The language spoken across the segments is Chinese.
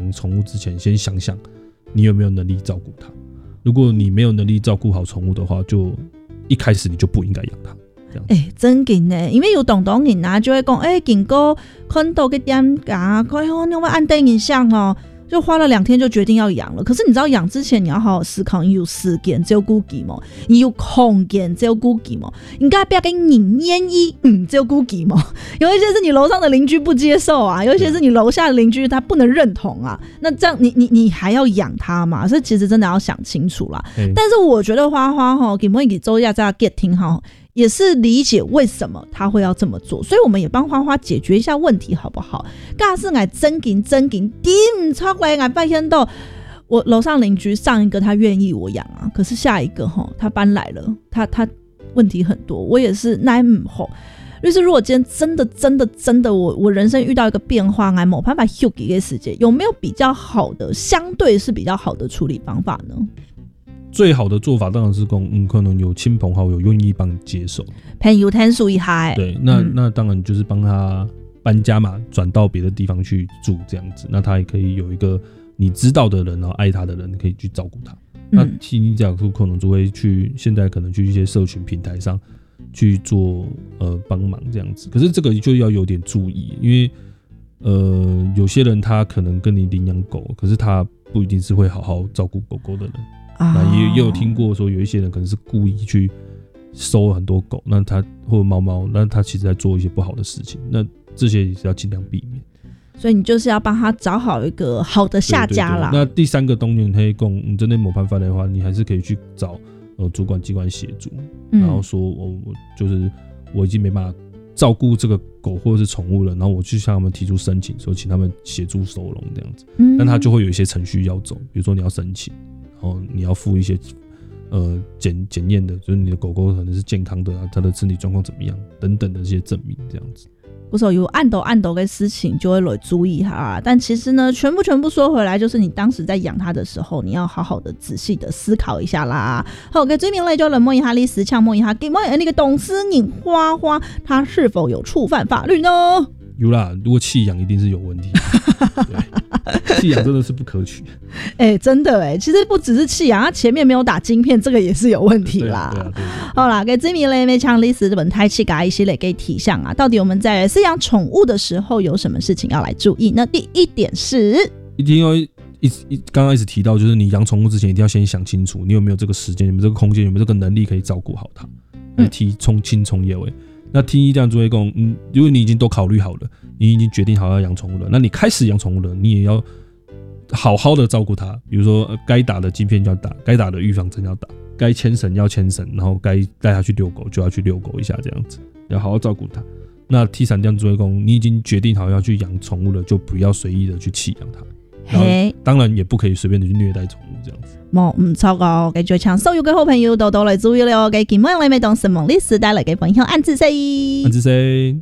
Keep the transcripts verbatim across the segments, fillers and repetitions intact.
养宠物之前，先想想你有没有能力照顾它。如果你没有能力照顾好宠物的话，就一开始你就不应该养它。 哎、欸，真紧呢，因为有懂懂人啊，就会讲，哎、欸，经过看到个点啊，看好你会按定影响哦，就花了两天就决定要养了。可是你知道养之前你要好好思考，你有时间照顾己吗？你有空间照顾己吗？应该不要给你愿意嗯照顾己吗？有一些是你楼上的邻居不接受啊，有一些是你楼下的邻居他不能认同啊。那这样你你你还要养他嘛？所以其实真的要想清楚啦。欸、但是我觉得花花哈，给莫给周亚在 get 听哈。也是理解为什么他会要这么做，所以我们也帮花花解决一下问题，好不好？假是我真紧真紧，点唔出来，我发现到我楼上邻居上一个他愿意我养啊，可是下一个哈他搬来了，他他问题很多，我也是耐唔好。律师，如果今天真的真的真的我我人生遇到一个变化，我没办法休给个时间，有没有比较好的，相对是比较好的处理方法呢？ 最好的做法当然是说，嗯，可能有亲朋好友愿意帮你接手， 朋友天数一下， 对，那、嗯、那当然就是帮他搬家嘛，转到别的地方去住这样子，那他也可以有一个你知道的人，然后爱他的人可以去照顾他。嗯、那替你讲说，可能就会去现在可能去一些社群平台上去做呃帮忙这样子，可是这个就要有点注意，因为呃有些人他可能跟你领养狗，可是他不一定是会好好照顾狗狗的人。那 也, 也有听过说有一些人可能是故意去收很多狗，那他或者猫猫，那他其实在做一些不好的事情，那这些也是要尽量避免。 所以你就是要帮他找好一个好的下家啦。 对对对，那第三个当然可以讲，你真的没办法的话，你还是可以去找呃主管机关协助，嗯、然后说我我就是我已经没办法照顾这个狗或者是宠物了，然后我去向他们提出申请，说请他们协助收容这样子，嗯、但他就会有一些程序要走，比如说你要申请。然后你要附一些呃检检验的，就是你的狗狗可能是健康的啊，它的身体状况怎么样等等的这些证明，这样子。 不是有按斗按斗的事情就会来注意哈，但其实呢，全部全部说回来，就是你当时在养它的时候，你要好好的仔细的思考一下啦。好，给追名类就冷漠一下，历史呛摸一下，给摸那个董事你花花，他是否有触犯法律呢？ 有啦，如果弃养一定是有问题。对，弃养真的是不可取。 哎、欸，真的哎、欸，其实不只是弃养，它前面没有打晶片，这个也是有问题啦。 对啊，对啊，对啊。 好啦，给知名类没强历史日本台气嘎一系列给体象啊，到底我们在饲养宠物的时候有什么事情要来注意呢？第一点是， 一定要一一刚刚一直提到，就是你养宠物之前一定要先想清楚，你有没有这个时间，有没有这个空间，有没有这个能力可以照顾好它，来提从轻从业为。那听一这样就会讲，嗯，如果你已经都考虑好了，你已经决定好要养宠物了，那你开始养宠物了，你也要好好的照顾它。比如说，该打的晶片要打，该打的预防针要打，该牵绳要牵绳，然后该带它去遛狗就要去遛狗一下，这样子要好好照顾它。那 T 三这样就会讲，你已经决定好要去养宠物了，就不要随意的去弃养它。然后当然也不可以随便的去虐待宠物这样子。 冇唔錯個，繼續搶所有嘅好朋友多多嚟注意了，嘅今晚嚟咪當神夢歷史帶嚟嘅分享安子 say， 安子 say。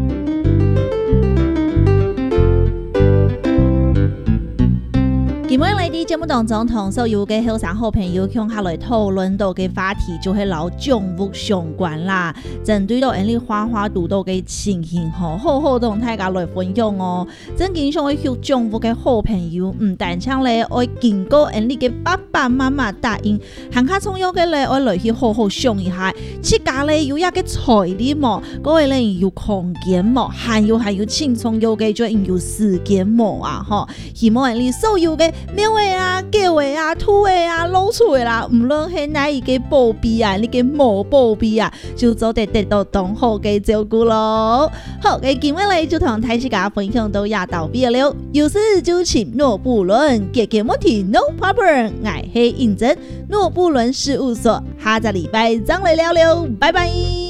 今晚嚟啲節目當中，同所有嘅後生好朋友向下來討論到嘅話題就係老寵物相關啦。針對到人哋花花讀到嘅情形，好好好同大家來分享哦。真經常去寵物嘅好朋友，唔但唱咧，愛經過人哋嘅爸爸媽媽答應，行下重要嘅咧，愛來去好好想一下，自家咧有一個財力麼，嗰位咧有空間麼，還有還有輕鬆有嘅就有時間麼啊！嗬，希望人哋所有嘅。苗的啊、狗的啊、兔的啊、老鼠的啦，唔論係哪一個寶貝啊，你嘅毛寶貝啊，就做得得到當好嘅照顧咯。好，嘅今日嚟就同大家分享到也到邊了，有事就請諾布倫，解決問題 no problem， 我係認真諾布倫事務所，下個禮拜再嚟聊聊，拜拜。